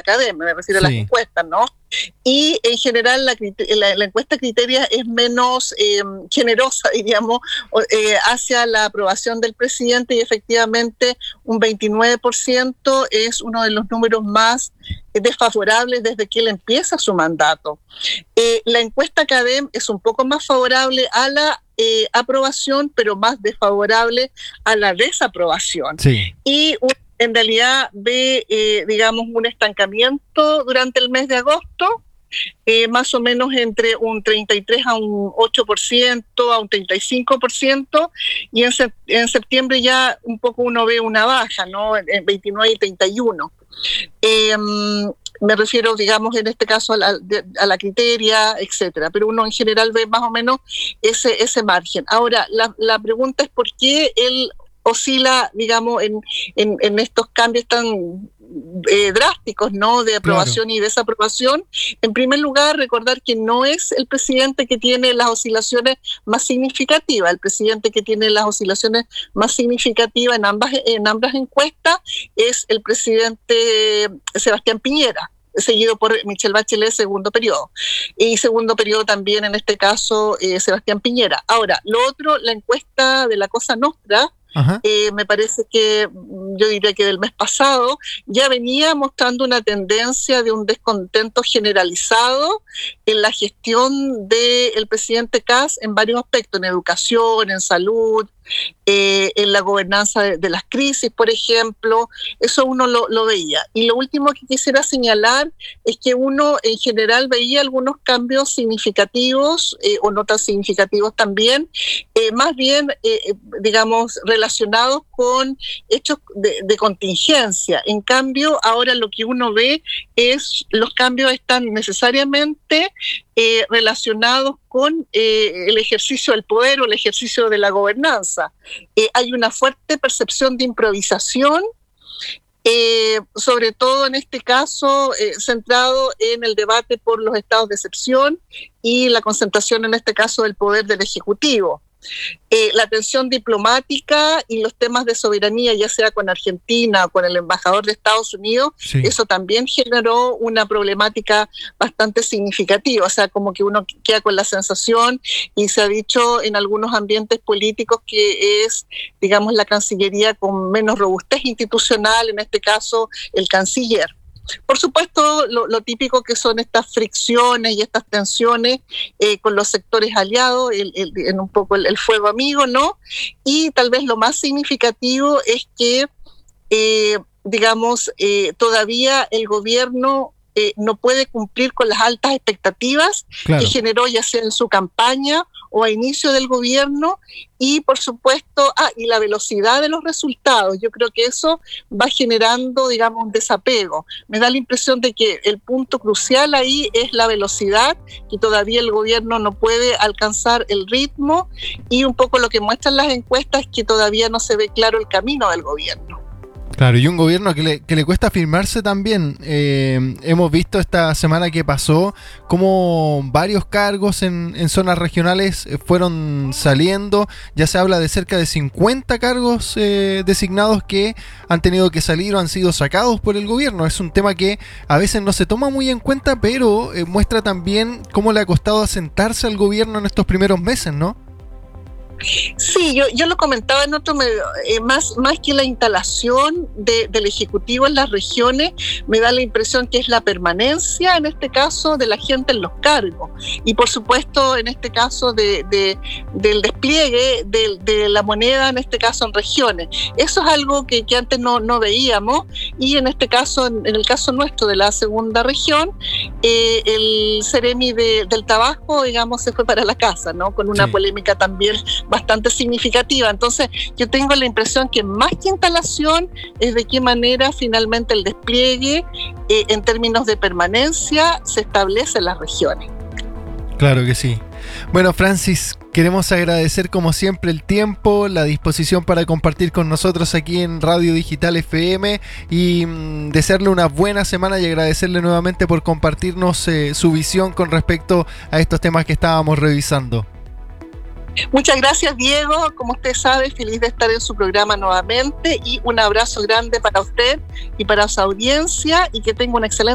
CADEM, me refiero a las encuestas, ¿no? Y en general la encuesta Criteria es menos generosa, diríamos, hacia la aprobación del presidente, y efectivamente un 29% es uno de los números más desfavorables desde que él empieza su mandato. La encuesta CADEM es un poco más favorable a la aprobación, pero más desfavorable a la desaprobación. Sí. Y en realidad ve, digamos, un estancamiento durante el mes de agosto, más o menos entre un 33 a un 8%, a un 35%, y en septiembre ya un poco uno ve una baja, ¿no? En 29 y 31. Me refiero, digamos, en este caso a la Criteria, etcétera, pero uno en general ve más o menos ese margen. Ahora, la pregunta es por qué él oscila, digamos, en estos cambios tan drásticos, ¿no?, de aprobación y desaprobación. En primer lugar, recordar que no es el presidente que tiene las oscilaciones más significativas. El presidente que tiene las oscilaciones más significativas en ambas encuestas es el presidente Sebastián Piñera, seguido por Michelle Bachelet, segundo periodo. Y segundo periodo también, en este caso, Sebastián Piñera. Ahora, lo otro, la encuesta de la Cosa Nostra, me parece que, yo diría que del mes pasado, ya venía mostrando una tendencia de un descontento generalizado en la gestión del presidente Kast en varios aspectos, en educación, en salud, en la gobernanza de las crisis, por ejemplo. Eso uno lo veía. Y lo último que quisiera señalar es que uno en general veía algunos cambios significativos, o no tan significativos también, más bien, digamos, relacionados con hechos de contingencia. En cambio, ahora lo que uno ve es los cambios están necesariamente relacionados con el ejercicio del poder o el ejercicio de la gobernanza. Hay una fuerte percepción de improvisación, sobre todo en este caso centrado en el debate por los estados de excepción y la concentración en este caso del poder del Ejecutivo. La tensión diplomática y los temas de soberanía, ya sea con Argentina o con el embajador de Estados Unidos, eso también generó una problemática bastante significativa. O sea, como que uno queda con la sensación, y se ha dicho en algunos ambientes políticos, que es, digamos, la Cancillería con menos robustez institucional, en este caso el canciller. Por supuesto, lo típico que son estas fricciones y estas tensiones con los sectores aliados, en un poco el fuego amigo, ¿no? Y tal vez lo más significativo es que, digamos, todavía el gobierno no puede cumplir con las altas expectativas que generó, ya sea en su campaña o a inicio del gobierno, y por supuesto, y la velocidad de los resultados. Yo creo que eso va generando, digamos, un desapego. Me da la impresión de que el punto crucial ahí es la velocidad, que todavía el gobierno no puede alcanzar el ritmo, y un poco lo que muestran las encuestas es que todavía no se ve claro el camino del gobierno. Claro, y un gobierno que le cuesta afirmarse también. Hemos visto esta semana que pasó cómo varios cargos en zonas regionales fueron saliendo. Ya se habla de cerca de 50 cargos designados que han tenido que salir o han sido sacados por el gobierno. Es un tema que a veces no se toma muy en cuenta, pero muestra también cómo le ha costado asentarse al gobierno en estos primeros meses, ¿no? Sí, yo lo comentaba en otro medio, más que la instalación del Ejecutivo en las regiones, me da la impresión que es la permanencia, en este caso, de la gente en los cargos, y por supuesto, en este caso, del despliegue de la moneda, en este caso en regiones. Eso es algo que antes no veíamos, y en este caso, en el caso nuestro de la segunda región, el Ceremi del Tabasco, digamos, se fue para la casa, ¿no? Con una polémica también bastante significativa. Entonces, yo tengo la impresión que más que instalación es de qué manera finalmente el despliegue en términos de permanencia se establece en las regiones. Claro que sí. Bueno, Francis, queremos agradecer como siempre el tiempo, la disposición para compartir con nosotros aquí en Radio Digital FM, y desearle una buena semana y agradecerle nuevamente por compartirnos su visión con respecto a estos temas que estábamos revisando. Muchas gracias, Diego. Como usted sabe, feliz de estar en su programa nuevamente, y un abrazo grande para usted y para su audiencia, y que tenga una excelente